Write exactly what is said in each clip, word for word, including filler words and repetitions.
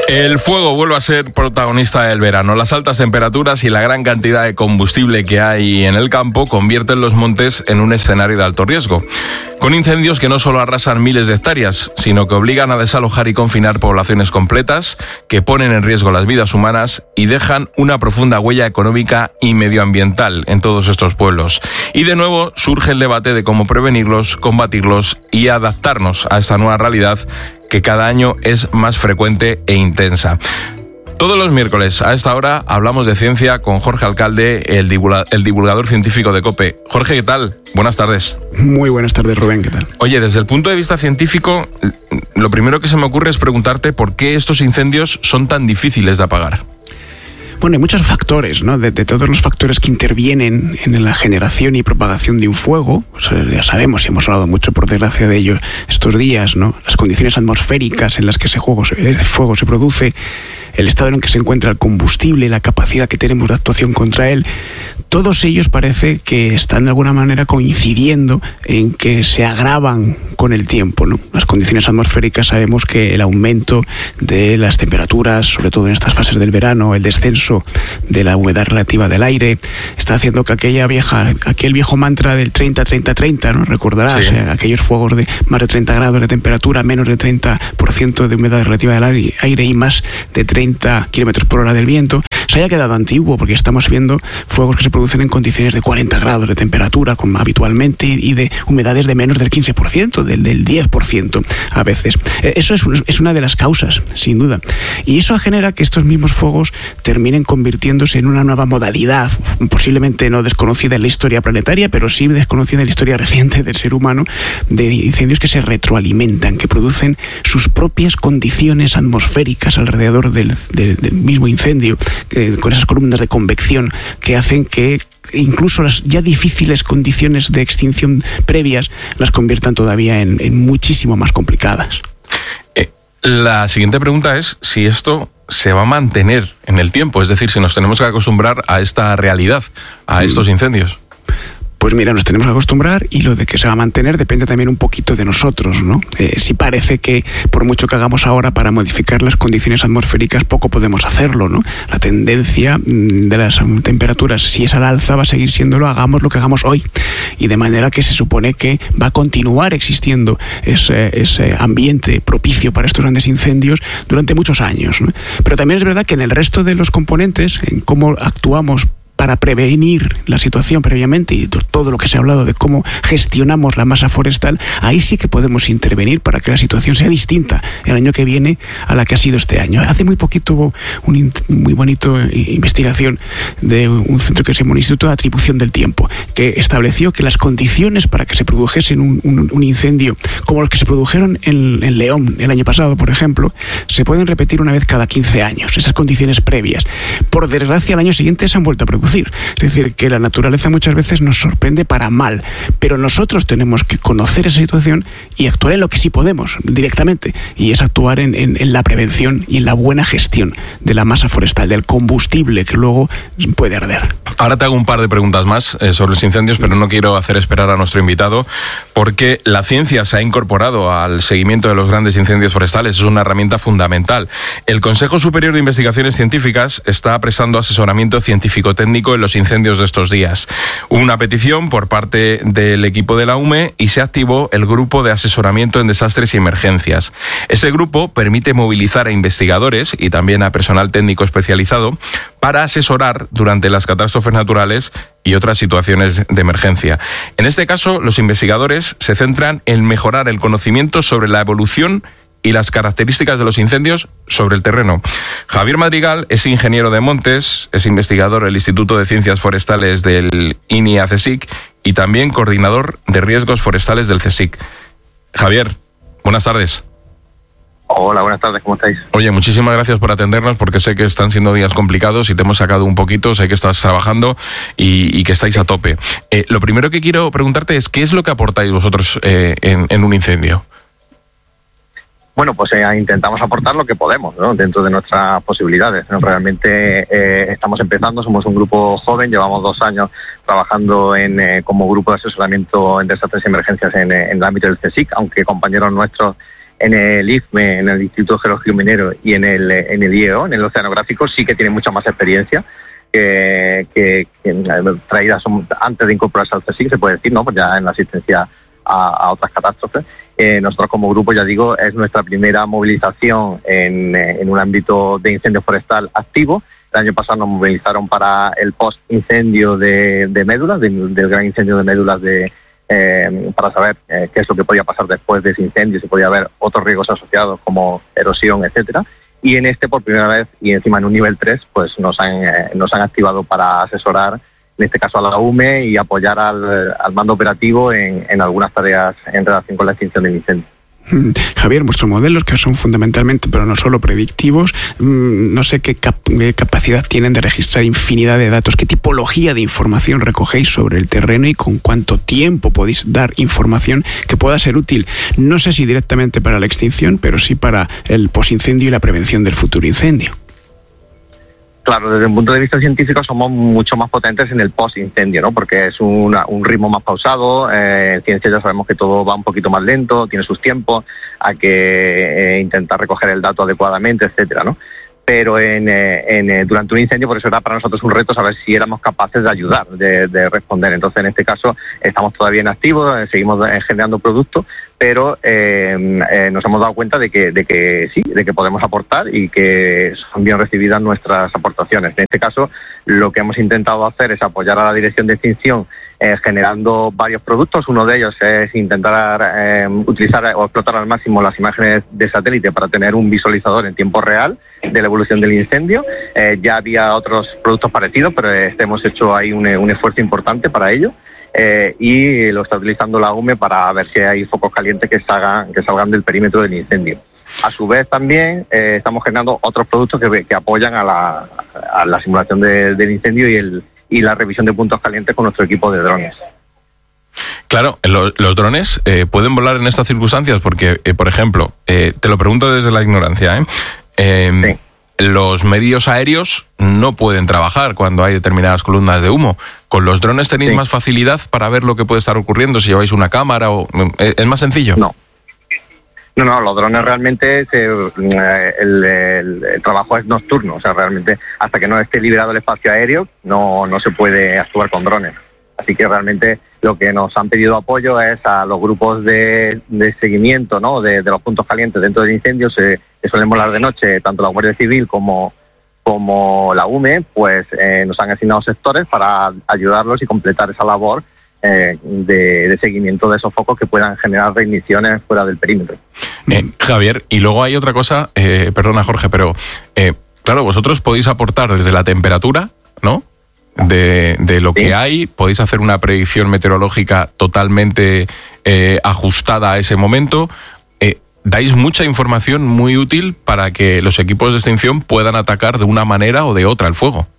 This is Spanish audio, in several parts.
El fuego vuelve a ser protagonista del verano. Las altas temperaturas y la gran cantidad de combustible que hay en el campo convierten los montes en un escenario de alto riesgo, con incendios que no solo arrasan miles de hectáreas, sino que obligan a desalojar y confinar poblaciones completas, que ponen en riesgo las vidas humanas y dejan una profunda huella económica y medioambiental en todos estos pueblos. Y de nuevo surge el debate de cómo prevenirlos, combatirlos y adaptarnos a esta nueva realidad que cada año es más frecuente e intensa. Todos los miércoles a esta hora hablamos de ciencia con Jorge Alcalde, el, divulga- el divulgador científico de COPE. Jorge, ¿qué tal? Buenas tardes. Muy buenas tardes, Rubén, ¿qué tal? Oye, desde el punto de vista científico, lo primero que se me ocurre es preguntarte por qué estos incendios son tan difíciles de apagar. Bueno, hay muchos factores, ¿no? De, de todos los factores que intervienen en la generación y propagación de un fuego, pues ya sabemos y hemos hablado mucho, por desgracia, de ello estos días, ¿no? Las condiciones atmosféricas en las que ese fuego, ese fuego se produce, el estado en el que se encuentra el combustible, la capacidad que tenemos de actuación contra él, todos ellos parece que están de alguna manera coincidiendo en que se agravan con el tiempo, ¿no? Las condiciones atmosféricas, sabemos que el aumento de las temperaturas, sobre todo en estas fases del verano, el descenso de la humedad relativa del aire, está haciendo que aquella vieja, aquel viejo mantra del treinta treinta treinta, ¿no? Recordarás, sí. eh, aquellos fuegos de más de treinta grados de temperatura, menos de treinta por ciento de humedad relativa del aire y más de treinta kilómetros por hora del viento, se haya quedado antiguo, porque estamos viendo fuegos que se producen en condiciones de cuarenta grados de temperatura, como habitualmente, y de humedades de menos del quince por ciento, del, del diez por ciento a veces. Eso es, un, es una de las causas, sin duda. Y eso genera que estos mismos fuegos terminen convirtiéndose en una nueva modalidad, posiblemente no desconocida en la historia planetaria, pero sí desconocida en la historia reciente del ser humano, de incendios que se retroalimentan, que producen sus propias condiciones atmosféricas alrededor del, del, del mismo incendio, eh, con esas columnas de convección que hacen que incluso las ya difíciles condiciones de extinción previas las conviertan todavía en, en muchísimo más complicadas. Eh, la siguiente pregunta es si esto se va a mantener en el tiempo, es decir, si nos tenemos que acostumbrar a esta realidad, a estos incendios. Pues mira, nos tenemos que acostumbrar, y lo de que se va a mantener depende también un poquito de nosotros, ¿no? Eh, si parece que por mucho que hagamos ahora para modificar las condiciones atmosféricas, poco podemos hacerlo, ¿no? La tendencia de las temperaturas, si es al alza, va a seguir siéndolo, hagamos lo que hagamos hoy. Y de manera que se supone que va a continuar existiendo ese, ese ambiente propicio para estos grandes incendios durante muchos años, ¿no? Pero también es verdad que en el resto de los componentes, en cómo actuamos para prevenir la situación previamente y todo lo que se ha hablado de cómo gestionamos la masa forestal, ahí sí que podemos intervenir para que la situación sea distinta el año que viene a la que ha sido este año. Hace muy poquito hubo una muy bonita investigación de un centro que se llama Instituto de Atribución del Tiempo, que estableció que las condiciones para que se produjesen un, un, un incendio como los que se produjeron en, en León el año pasado, por ejemplo, se pueden repetir una vez cada quince años, esas condiciones previas. Por desgracia, al año siguiente se han vuelto a producir. Es decir, que la naturaleza muchas veces nos sorprende para mal, pero nosotros tenemos que conocer esa situación y actuar en lo que sí podemos directamente, y es actuar en, en, en la prevención y en la buena gestión de la masa forestal, del combustible que luego puede arder. Ahora te hago un par de preguntas más eh, sobre los incendios, pero no quiero hacer esperar a nuestro invitado, porque la ciencia se ha incorporado al seguimiento de los grandes incendios forestales, es una herramienta fundamental. El Consejo Superior de Investigaciones Científicas está prestando asesoramiento científico-técnico en los incendios de estos días. Hubo una petición por parte del equipo de la U M E y se activó el Grupo de Asesoramiento en Desastres y Emergencias. Ese grupo permite movilizar a investigadores y también a personal técnico especializado para asesorar durante las catástrofes naturales y otras situaciones de emergencia. En este caso, los investigadores se centran en mejorar el conocimiento sobre la evolución y las características de los incendios sobre el terreno. Javier Madrigal es ingeniero de montes, es investigador del Instituto de Ciencias Forestales del I N I A CSIC y también coordinador de riesgos forestales del CSIC. Javier, buenas tardes. Hola, buenas tardes, ¿cómo estáis? Oye, muchísimas gracias por atendernos, porque sé que están siendo días complicados y te hemos sacado un poquito, sé que estás trabajando y, y que estáis a tope. Eh, lo primero que quiero preguntarte es, ¿qué es lo que aportáis vosotros eh, en, en un incendio? Bueno, pues eh, intentamos aportar lo que podemos, ¿no? Dentro de nuestras posibilidades, ¿no? Realmente eh, estamos empezando, somos un grupo joven, llevamos dos años trabajando en eh, como grupo de asesoramiento en desastres y emergencias en, en el ámbito del CSIC, aunque compañeros nuestros en el I F M E, en el Instituto Geológico Minero y en el, en el I E O, en el Oceanográfico, sí que tienen mucha más experiencia que, que, que traídas antes de incorporarse al CSIC, se puede decir, ¿no? Pues ya en la asistencia a, a otras catástrofes. Eh, nosotros como grupo, ya digo, es nuestra primera movilización en, en un ámbito de incendio forestal activo. El año pasado nos movilizaron para el post-incendio de, de médulas, de, del gran incendio de médulas, de, eh, para saber eh, qué es lo que podía pasar después de ese incendio, si podía haber otros riesgos asociados como erosión, etcétera. Y en este, por primera vez, y encima en un nivel tres, pues nos han, eh, nos han activado para asesorar, en este caso a la U M E, y apoyar al, al mando operativo en, en algunas tareas en relación con la extinción del incendio. Javier, vuestros modelos, que son fundamentalmente, pero no solo predictivos, no sé qué, cap qué capacidad tienen de registrar infinidad de datos, qué tipología de información recogéis sobre el terreno y con cuánto tiempo podéis dar información que pueda ser útil, no sé si directamente para la extinción, pero sí para el posincendio y la prevención del futuro incendio. Claro, desde un punto de vista científico somos mucho más potentes en el post-incendio, ¿no? Porque es una, un ritmo más pausado. Eh, en ciencia ya sabemos que todo va un poquito más lento, tiene sus tiempos, hay que eh, intentar recoger el dato adecuadamente, etcétera, ¿no? Pero en, eh, en, eh, durante un incendio, por eso era para nosotros un reto saber si éramos capaces de ayudar, de, de responder. Entonces, en este caso, estamos todavía en activo, eh, seguimos eh, generando productos, pero eh, eh, nos hemos dado cuenta de que, de que sí, de que podemos aportar y que son bien recibidas nuestras aportaciones. En este caso, lo que hemos intentado hacer es apoyar a la Dirección de Extinción eh, generando varios productos. Uno de ellos es intentar eh, utilizar o explotar al máximo las imágenes de satélite para tener un visualizador en tiempo real de la evolución del incendio. Eh, ya había otros productos parecidos, pero este hemos hecho ahí un, un esfuerzo importante para ello. Eh, y lo está utilizando la U M E para ver si hay focos calientes que salgan, que salgan del perímetro del incendio. A su vez también eh, estamos generando otros productos que, que apoyan a la, a la simulación de, del incendio y, el, y la revisión de puntos calientes con nuestro equipo de drones. Claro, lo, los drones eh, pueden volar en estas circunstancias porque, eh, por ejemplo, eh, te lo pregunto desde la ignorancia, ¿eh? Eh, sí. Los medios aéreos no pueden trabajar cuando hay determinadas columnas de humo. ¿Con los drones tenéis sí. más facilidad para ver lo que puede estar ocurriendo si lleváis una cámara? O ¿es más sencillo? No. No, no, los drones realmente, se, el, el, el trabajo es nocturno. O sea, realmente hasta que no esté liberado el espacio aéreo no, no se puede actuar con drones. Así que realmente lo que nos han pedido apoyo es a los grupos de, de seguimiento, ¿no? de, de los puntos calientes dentro del incendio. Se, se suelen volar de noche, tanto la Guardia Civil como, como la U M E, pues eh, nos han asignado sectores para ayudarlos y completar esa labor eh, de, de seguimiento de esos focos que puedan generar reigniciones fuera del perímetro. Eh, Javier, y luego hay otra cosa, eh, perdona Jorge, pero eh, claro, vosotros podéis aportar desde la temperatura, ¿no? De, de lo sí. que hay, podéis hacer una predicción meteorológica totalmente eh, ajustada a ese momento. Eh, dais mucha información muy útil para que los equipos de extinción puedan atacar de una manera o de otra el fuego.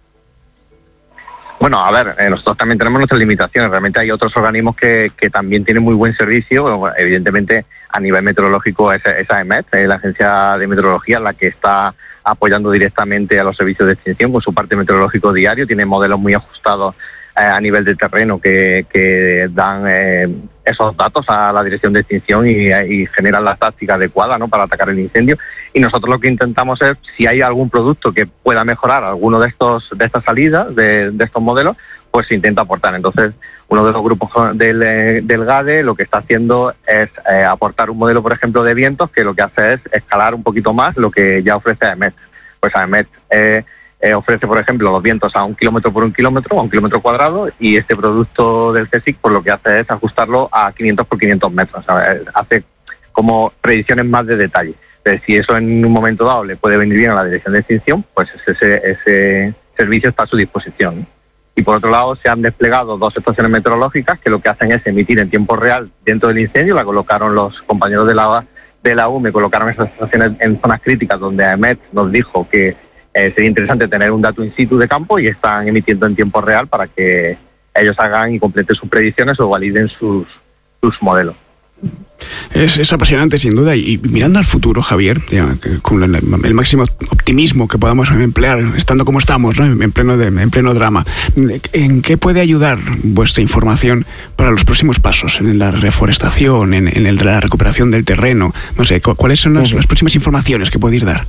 Bueno, a ver, eh, nosotros también tenemos nuestras limitaciones. Realmente hay otros organismos que, que también tienen muy buen servicio. Bueno, evidentemente, a nivel meteorológico es, es A E M E T, eh, la Agencia de Meteorología, la que está apoyando directamente a los servicios de extinción con su parte meteorológico diario. Tiene modelos muy ajustados eh, a nivel de terreno que, que dan eh, esos datos a la Dirección de Extinción y, y generan la táctica adecuada, ¿no? para atacar el incendio. Y nosotros lo que intentamos es, si hay algún producto que pueda mejorar alguno de estos de estas salidas, de, de estos modelos, pues se intenta aportar. Entonces, uno de los grupos del, del GADE lo que está haciendo es eh, aportar un modelo, por ejemplo, de vientos, que lo que hace es escalar un poquito más lo que ya ofrece A E M E T. Pues A E M E T eh, eh, ofrece, por ejemplo, los vientos a un kilómetro por un kilómetro, a un kilómetro cuadrado, y este producto del CSIC, pues lo que hace es ajustarlo a quinientos por quinientos metros. O sea, hace como predicciones más de detalle. Entonces, si eso en un momento dado le puede venir bien a la Dirección de Extinción, pues ese, ese servicio está a su disposición. Y por otro lado, se han desplegado dos estaciones meteorológicas que lo que hacen es emitir en tiempo real dentro del incendio. La colocaron los compañeros de la, de la U M E, colocaron esas estaciones en zonas críticas donde A E M E T nos dijo que eh, sería interesante tener un dato in situ de campo, y están emitiendo en tiempo real para que ellos hagan y completen sus predicciones o validen sus, sus modelos. Es, es apasionante, sin duda, y, y mirando al futuro, Javier, ya, con el, el máximo optimismo que podamos emplear, estando como estamos, ¿no? en, pleno de, en pleno drama, ¿en qué puede ayudar vuestra información para los próximos pasos en la reforestación, en, en el, la recuperación del terreno? No sé, ¿cuáles son las, las próximas informaciones que podéis dar?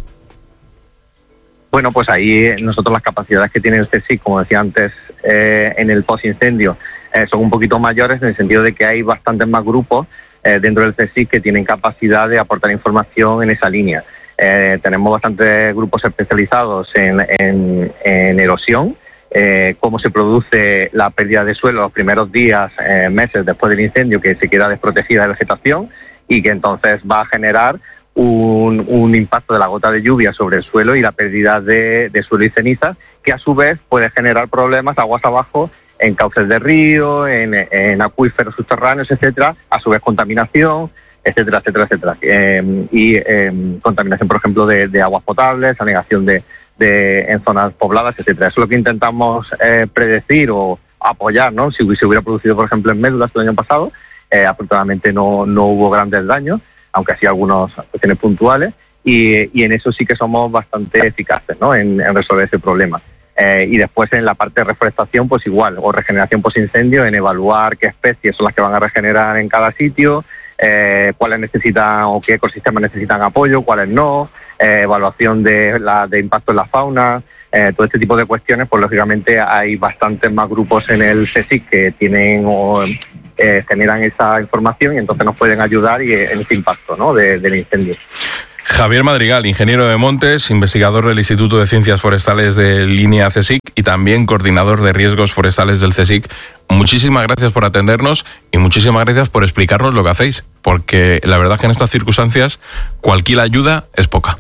Bueno, pues ahí nosotros las capacidades que tiene el CSIC, como decía antes, eh, en el post-incendio, eh, son un poquito mayores en el sentido de que hay bastantes más grupos Eh, dentro del CSIC que tienen capacidad de aportar información en esa línea. Eh, tenemos bastantes grupos especializados en, en, en erosión, eh, cómo se produce la pérdida de suelo los primeros días, eh, meses después del incendio, que se queda desprotegida de vegetación y que entonces va a generar un, un impacto de la gota de lluvia sobre el suelo y la pérdida de, de suelo y cenizas, que a su vez puede generar problemas aguas abajo en cauces de río, en, en acuíferos subterráneos, etcétera, a su vez contaminación, etcétera, etcétera, etcétera. Eh, y eh, contaminación, por ejemplo, de, de aguas potables, anegación de, de, en zonas pobladas, etcétera. Eso es lo que intentamos eh, predecir o apoyar, ¿no? Si se hubiera producido, por ejemplo, en Médulas el año pasado, eh, afortunadamente no, no hubo grandes daños, aunque sí algunas cuestiones puntuales, y, y en eso sí que somos bastante eficaces, ¿no? En, en resolver ese problema. Eh, y después en la parte de reforestación, pues igual, o regeneración post-incendio, en evaluar qué especies son las que van a regenerar en cada sitio, eh, cuáles necesitan o qué ecosistemas necesitan apoyo, cuáles no, eh, evaluación de, la, de impacto en la fauna, eh, todo este tipo de cuestiones, pues lógicamente hay bastantes más grupos en el CSIC que tienen o eh, generan esa información y entonces nos pueden ayudar y, en ese impacto, ¿no? de, del incendio. Javier Madrigal, ingeniero de montes, investigador del Instituto de Ciencias Forestales de Línea CSIC y también coordinador de riesgos forestales del CSIC. Muchísimas gracias por atendernos y muchísimas gracias por explicarnos lo que hacéis, porque la verdad que en estas circunstancias cualquier ayuda es poca.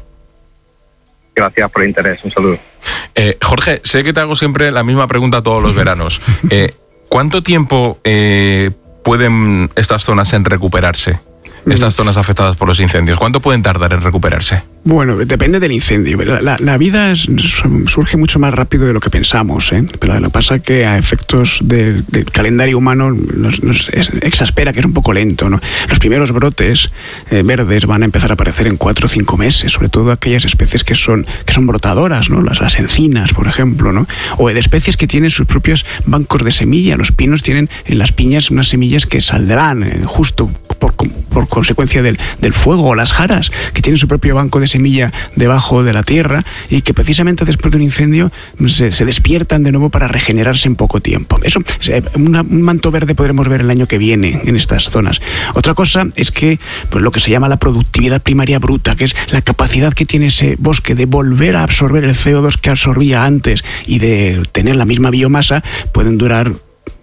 Gracias por el interés, un saludo. Eh, Jorge, sé que te hago siempre la misma pregunta todos los veranos. Eh, ¿Cuánto tiempo eh, pueden estas zonas en recuperarse? Estas zonas afectadas por los incendios, ¿cuánto pueden tardar en recuperarse? Bueno, depende del incendio. La, la vida es, surge mucho más rápido de lo que pensamos, ¿eh? Pero lo que pasa es que a efectos de, del calendario humano nos, nos exaspera que es un poco lento, ¿no? Los primeros brotes eh, verdes van a empezar a aparecer en cuatro o cinco meses, sobre todo aquellas especies que son que son brotadoras, ¿no? Las, las encinas, por ejemplo, ¿no? O de especies que tienen sus propios bancos de semilla. Los pinos tienen en las piñas unas semillas que saldrán eh, justo por, por consecuencia del, del fuego, o las jaras, que tienen su propio banco de semilla debajo de la tierra y que precisamente después de un incendio se, se despiertan de nuevo para regenerarse en poco tiempo. Eso, una, un manto verde podremos ver el año que viene en estas zonas. Otra cosa es que pues, lo que se llama la productividad primaria bruta, que es la capacidad que tiene ese bosque de volver a absorber el C O dos que absorbía antes y de tener la misma biomasa, pueden durar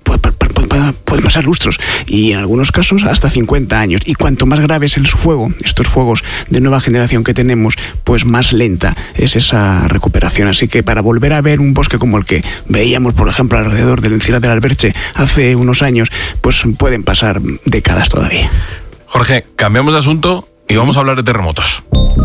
pueden pasar lustros y en algunos casos hasta cincuenta años, y cuanto más grave es el fuego, estos fuegos de nueva generación que tenemos, pues más lenta es esa recuperación. Así que para volver a ver un bosque como el que veíamos, por ejemplo, alrededor del Encina del Alberche hace unos años, pues pueden pasar décadas todavía. Jorge, cambiamos de asunto y vamos a hablar de terremotos.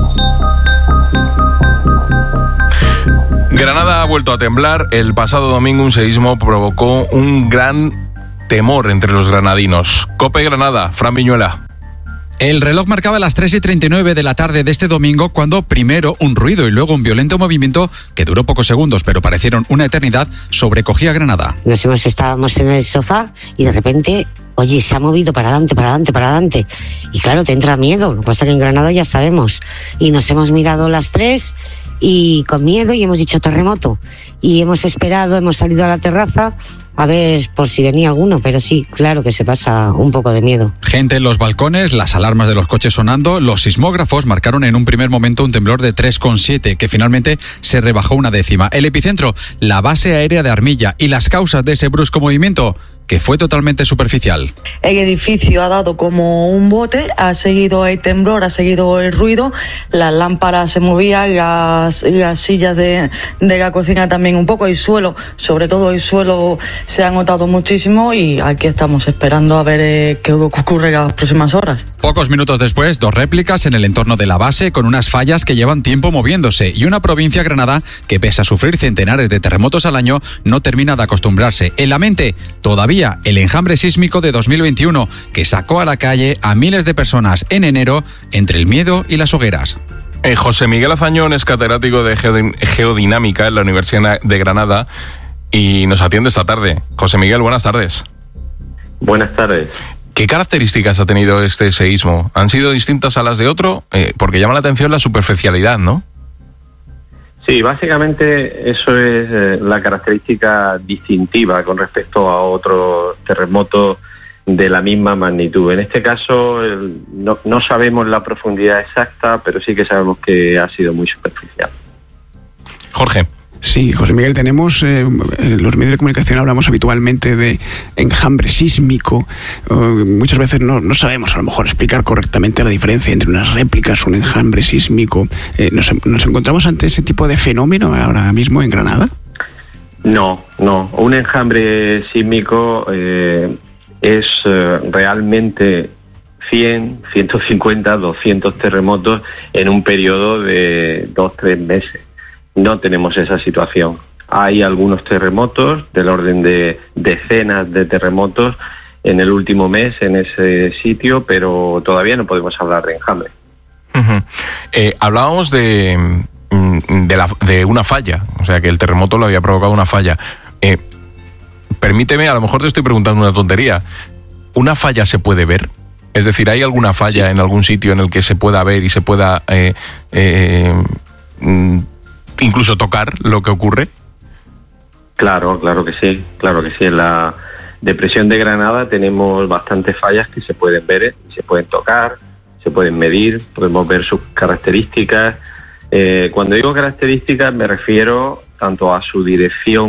Granada ha vuelto a temblar. El pasado domingo un seísmo provocó un gran temor entre los granadinos. COPE Granada, Fran Viñuela. El reloj marcaba las tres y treinta y nueve de la tarde de este domingo cuando primero un ruido y luego un violento movimiento que duró pocos segundos pero parecieron una eternidad sobrecogía Granada. Nos hemos, estábamos en el sofá y de repente, oye, se ha movido para adelante, para adelante, para adelante. Y claro, te entra miedo. Lo que pasa es que en Granada ya sabemos. Y nos hemos mirado las tres y con miedo y hemos dicho terremoto. Y hemos esperado, hemos salido a la terraza a ver por si venía alguno, pero sí, claro que se pasa un poco de miedo. Gente en los balcones, las alarmas de los coches sonando, los sismógrafos marcaron en un primer momento un temblor de tres coma siete, que finalmente se rebajó una décima. El epicentro, la base aérea de Armilla, y las causas de ese brusco movimiento, que fue totalmente superficial. El edificio ha dado como un bote, ha seguido el temblor, ha seguido el ruido, las lámparas se movían, las, las sillas de, de la cocina también un poco, el suelo, sobre todo el suelo se ha notado muchísimo y aquí estamos esperando a ver eh, qué ocurre en las próximas horas. Pocos minutos después, dos réplicas en el entorno de la base con unas fallas que llevan tiempo moviéndose y una provincia, Granada, que pese a sufrir centenares de terremotos al año, no termina de acostumbrarse. En la mente, todavía Decía, el enjambre sísmico de dos mil veintiuno, que sacó a la calle a miles de personas en enero entre el miedo y las hogueras. Eh, José Miguel Azañón es catedrático de geodin- geodinámica en la Universidad de Granada y nos atiende esta tarde. José Miguel, buenas tardes. Buenas tardes. ¿Qué características ha tenido este seísmo? ¿Han sido distintas a las de otro? Eh, porque llama la atención la superficialidad, ¿no? Sí, básicamente eso es eh, la característica distintiva con respecto a otros terremotos de la misma magnitud. En este caso el, no, no sabemos la profundidad exacta, pero sí que sabemos que ha sido muy superficial. Jorge. Sí, José Miguel, tenemos, eh, en los medios de comunicación hablamos habitualmente de enjambre sísmico. Uh, muchas veces no, no sabemos a lo mejor explicar correctamente la diferencia entre unas réplicas, un enjambre sísmico. Eh, ¿nos, ¿Nos encontramos ante ese tipo de fenómeno ahora mismo en Granada? No, no. Un enjambre sísmico eh, es eh, realmente cien, ciento cincuenta, doscientos terremotos en un periodo de dos, tres meses. No tenemos esa situación. Hay algunos terremotos del orden de decenas de terremotos en el último mes en ese sitio, pero todavía no podemos hablar de enjambre. Uh-huh. Eh, hablábamos de, de, la, de una falla, o sea que el terremoto lo había provocado una falla. Eh, permíteme, a lo mejor te estoy preguntando una tontería. ¿Una falla se puede ver? Es decir, ¿hay alguna falla en algún sitio en el que se pueda ver y se pueda eh, eh, incluso tocar lo que ocurre? Claro, claro que sí, claro que sí. En la depresión de Granada tenemos bastantes fallas que se pueden ver, se pueden tocar, se pueden medir, podemos ver sus características. Eh, cuando digo características me refiero tanto a su dirección